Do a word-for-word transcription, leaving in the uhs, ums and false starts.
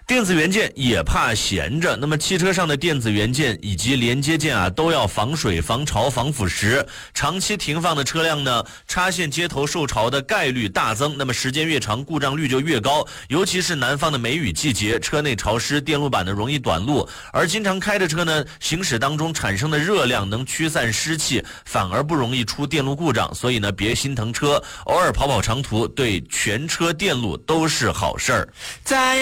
电子元件也怕闲着，那么汽车上的电子元件以及连接件啊，都要防水、防潮、防腐蚀。长期停放的车辆呢，插线接头受潮的概率大增，那么时间越长，故障率就越高。尤其是南方的梅雨季节，车内潮湿，电路板呢容易短路，而经常开的车呢，行驶当中产生的热量能驱散湿气，反而不容易出电路故障。所以呢，别心疼车，偶尔跑跑长途，对全车电路都是好事儿。 在